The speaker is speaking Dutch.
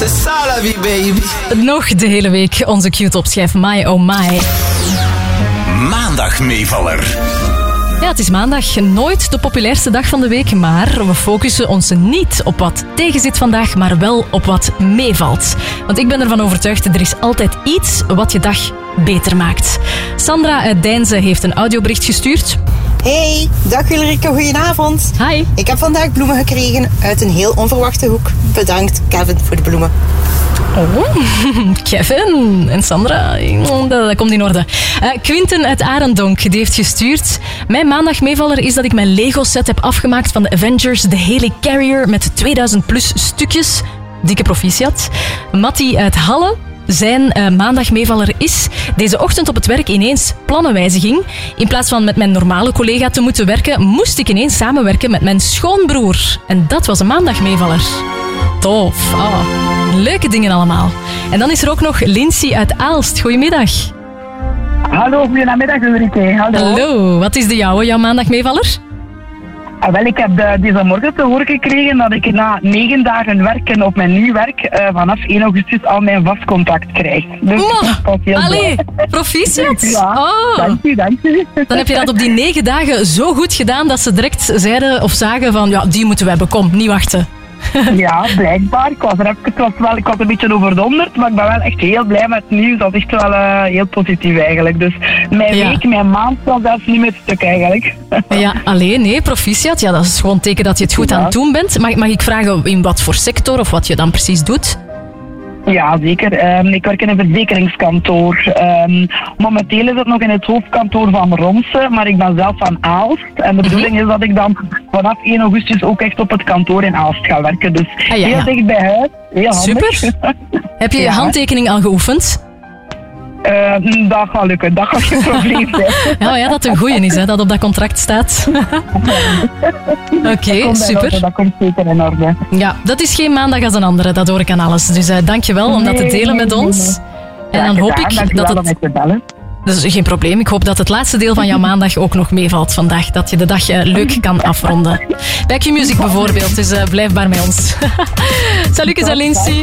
C'est ça la vie, baby. Nog de hele week onze Q-top-schijf My Oh My. Maandagmeevaller. Ja, het is maandag. Nooit de populairste dag van de week, maar we focussen ons niet op wat tegenzit vandaag, maar wel op wat meevalt. Want ik ben ervan overtuigd, er is altijd iets wat je dag beter maakt. Sandra uit Deinze heeft een audiobericht gestuurd. Hey, dag Ulrike, goedenavond. Hi. Ik heb vandaag bloemen gekregen uit een heel onverwachte hoek. Bedankt Kevin voor de bloemen. Oh, Kevin en Sandra, dat komt in orde. Quinten uit Arendonk die heeft gestuurd. Mijn maandagmeevaller is dat ik mijn Lego-set heb afgemaakt van de Avengers, de Helicarrier met 2000 plus stukjes. Dikke proficiat. Mattie uit Halle. Zijn maandagmeevaller is deze ochtend op het werk ineens plannenwijziging. In plaats van met mijn normale collega te moeten werken, moest ik ineens samenwerken met mijn schoonbroer. En dat was een maandagmeevaller. Tof. Oh, leuke dingen allemaal. En dan is er ook nog Lindsay uit Aalst. Goedemiddag. Hallo, goedemiddag Ulrike. Hallo. Wat is de jouwe, jouw maandagmeevaller? Wel, ik heb deze morgen te horen gekregen dat ik na 9 dagen werken op mijn nieuw werk vanaf 1 augustus al mijn vastcontact krijg. Dus allee, proficiat. Ja, oh. Dank u. Dan heb je dat op die 9 dagen zo goed gedaan dat ze direct zeiden of zagen van ja, die moeten we hebben, kom, niet wachten. Ja, blijkbaar. Ik was een beetje overdonderd, maar ik ben wel echt heel blij met het nieuws. Dat is echt wel heel positief eigenlijk. Dus mijn week, mijn maand zal zelfs niet meer stuk eigenlijk. Ja, alleen nee, proficiat. Ja, dat is gewoon een teken dat je het goed aan het doen bent. Mag ik vragen in wat voor sector of wat je dan precies doet? Ja, zeker. Ik werk in een verzekeringskantoor. Momenteel is het nog in het hoofdkantoor van Ronse, maar ik ben zelf van Aalst. En de bedoeling is dat ik dan vanaf 1 augustus ook echt op het kantoor in Aalst ga werken. Dus heel dicht bij huis, heel handig. Super. Heb je je handtekening al geoefend? Dat gaat lukken, dat gaat geen probleem zijn. Ja, dat een goeie is, hè, dat op dat contract staat. Oké, super. Dat komt zeker in orde. Ja, dat is geen maandag als een andere, dat hoor ik aan alles. Dus dankjewel om dat te delen met ons. En dan hoop ik dat het... Dat is geen probleem. Ik hoop dat het laatste deel van jouw maandag ook nog meevalt vandaag. Dat je de dag leuk kan afronden. Bij Q-Music bijvoorbeeld, dus blijf maar met ons. Salutjes aan Lindsay.